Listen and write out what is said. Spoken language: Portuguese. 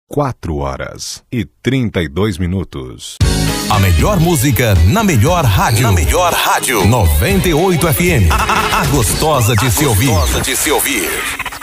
4h32. A melhor música na melhor rádio. Na melhor rádio. 98 FM. A gostosa de se ouvir.